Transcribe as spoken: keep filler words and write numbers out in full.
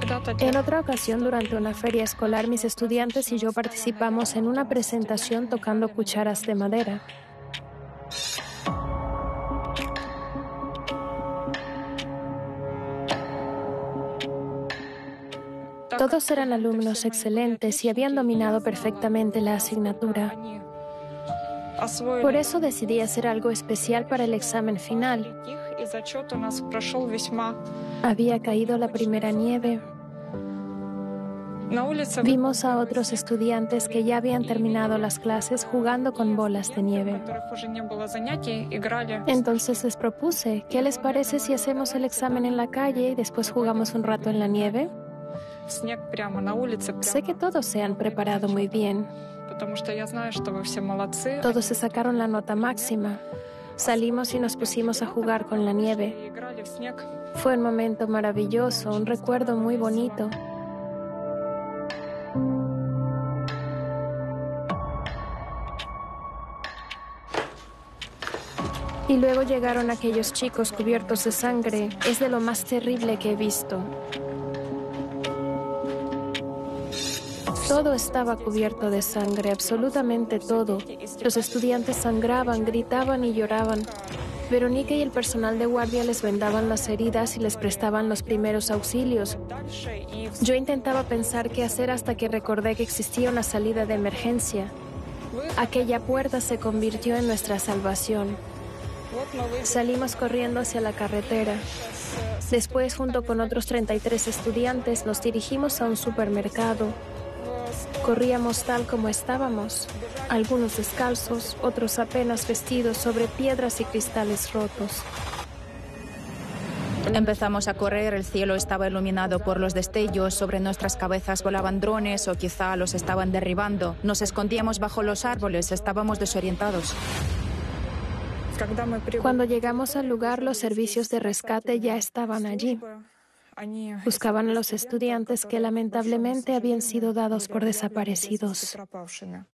En otra ocasión, durante una feria escolar, mis estudiantes y yo participamos en una presentación tocando cucharas de madera. Todos eran alumnos excelentes y habían dominado perfectamente la asignatura. Por eso decidí hacer algo especial para el examen final. Había caído la primera nieve. Vimos a otros estudiantes que ya habían terminado las clases jugando con bolas de nieve. Entonces les propuse, ¿qué les parece si hacemos el examen en la calle y después jugamos un rato en la nieve? Sé que todos se han preparado muy bien. Todos se sacaron la nota máxima. Salimos y nos pusimos a jugar con la nieve. Fue un momento maravilloso, un recuerdo muy bonito. Y luego llegaron aquellos chicos cubiertos de sangre. Es de lo más terrible que he visto. Todo estaba cubierto de sangre, absolutamente todo. Los estudiantes sangraban, gritaban y lloraban. Verónica y el personal de guardia les vendaban las heridas y les prestaban los primeros auxilios. Yo intentaba pensar qué hacer hasta que recordé que existía una salida de emergencia. Aquella puerta se convirtió en nuestra salvación. Salimos corriendo hacia la carretera. Después, junto con otros treinta y tres estudiantes, nos dirigimos a un supermercado. Corríamos tal como estábamos, algunos descalzos, otros apenas vestidos sobre piedras y cristales rotos. Empezamos a correr, el cielo estaba iluminado por los destellos, sobre nuestras cabezas volaban drones o quizá los estaban derribando. Nos escondíamos bajo los árboles, estábamos desorientados. Cuando llegamos al lugar, los servicios de rescate ya estaban allí. Buscaban a los estudiantes que lamentablemente habían sido dados por desaparecidos.